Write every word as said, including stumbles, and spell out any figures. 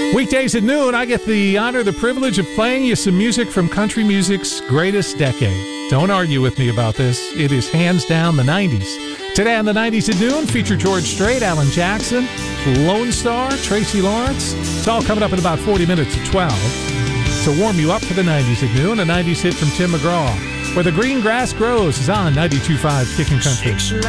Weekdays at noon, I get the honor, the privilege of playing you some music from country music's greatest decade. Don't argue with me about this. It is hands down the nineties. Today on the nineties at noon, feature George Strait, Alan Jackson, Lone Star, Tracy Lawrence. It's all coming up in about forty minutes at twelve. To warm you up for the nineties at noon, a nineties hit from Tim McGraw. Where the Green Grass Grows is on ninety-two point five Kickin' Country.